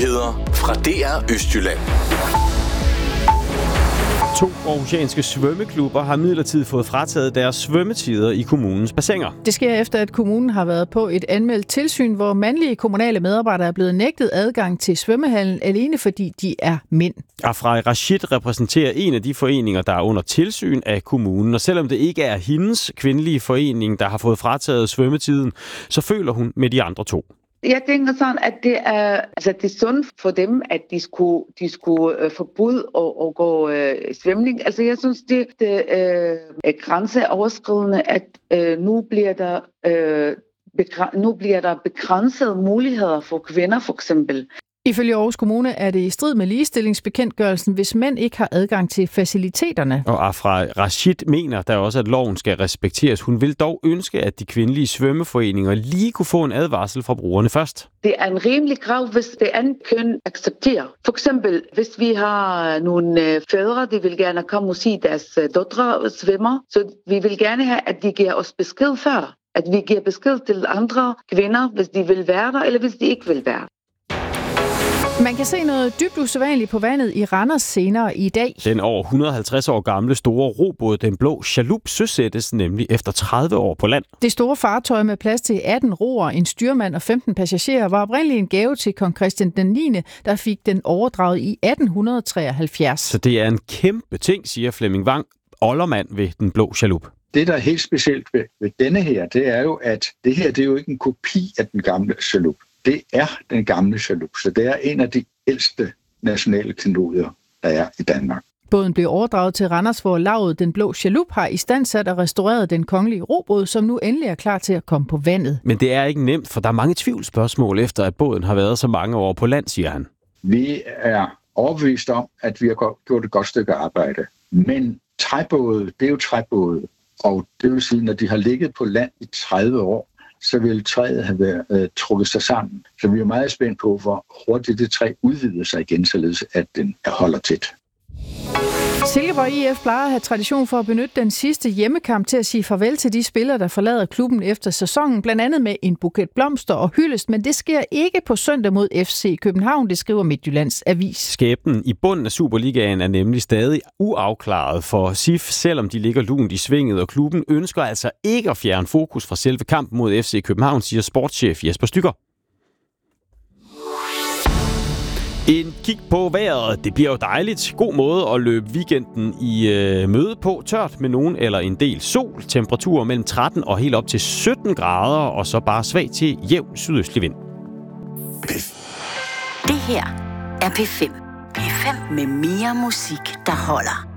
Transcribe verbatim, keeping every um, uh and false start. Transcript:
Nyheder fra D R Østjylland. To aarhusianske svømmeklubber har midlertidigt fået frataget deres svømmetider i kommunens bassiner. Det sker efter, at kommunen har været på et anmeldt tilsyn, hvor mandlige kommunale medarbejdere er blevet nægtet adgang til svømmehallen, alene fordi de er mænd. Afra Rashid repræsenterer en af de foreninger, der er under tilsyn af kommunen, og selvom det ikke er hendes kvindelige forening, der har fået frataget svømmetiden, så føler hun med de andre to. Jeg tænker sådan, at det er, altså det er sundt for dem, at de skulle, de skulle øh, forbyde at, at gå øh, svømning. Altså jeg synes, det, det øh, er grænseoverskridende, at øh, nu bliver der øh, begræ- nu bliver der begrænsede muligheder for kvinder, for eksempel. Ifølge Aarhus Kommune er det i strid med ligestillingsbekendtgørelsen, hvis mænd ikke har adgang til faciliteterne. Og Afra Rashid mener der også, at loven skal respekteres. Hun vil dog ønske, at de kvindelige svømmeforeninger lige kunne få en advarsel fra brugerne først. Det er en rimelig krav, hvis det andet køn accepterer. For eksempel, hvis vi har nogle fædre, de vil gerne komme og sige, at deres døtre svømmer, så vi vil gerne have, at de giver os besked før. At vi giver besked til andre kvinder, hvis de vil være der, eller hvis de ikke vil være. Man kan se noget dybt usædvanligt på vandet i Randers senere i dag. Den over et hundrede og halvtreds år gamle store robåd, den blå Chalup, søsættes nemlig efter tredive år på land. Det store fartøj med plads til atten roer, en styrmand og femten passagerer var oprindeligt en gave til kong Christian den niende, der fik den overdraget i atten treoghalvfjerds. Så det er en kæmpe ting, siger Flemming Vang, oldermand ved den blå Chalup. Det, der er helt specielt ved, ved denne her, det er jo, at det her det er jo ikke en kopi af den gamle Chalup. Det er den gamle Chalup, så det er en af de ældste nationale klenodier, der er i Danmark. Båden blev overdraget til Randers, hvor lavet Den Blå Chalup har istandsat og restaureret den kongelige robåd, som nu endelig er klar til at komme på vandet. Men det er ikke nemt, for der er mange tvivlsspørgsmål efter, at båden har været så mange år på land, siger han. Vi er overbevist om, at vi har gjort et godt stykke arbejde. Men træbåde, det er jo træbåde, og det vil sige, når de har ligget på land i tredive år, så vil træet have været øh, trukket sig sammen. Så vi er meget spændt på, hvor hurtigt det træ udvider sig igen, således at den holder tæt. Silkeborg I F plejer at have tradition for at benytte den sidste hjemmekamp til at sige farvel til de spillere, der forlader klubben efter sæsonen, blandt andet med en buket blomster og hyldest, men det sker ikke på søndag mod F C København, det skriver Midtjyllands Avis. Skæbnen i bunden af Superligaen er nemlig stadig uafklaret for S I F, selvom de ligger lunt i svinget, og klubben ønsker altså ikke at fjerne fokus fra selve kampen mod F C København, siger sportschef Jesper Stykker. En kig på vejret, det bliver jo dejligt. God måde at løbe weekenden i øh, møde på. Tørt med nogen eller en del sol. Temperaturer mellem tretten og helt op til sytten grader, og så bare svag til jævn sydøstlig vind. Det her er P fem. P fem med mere musik, der holder.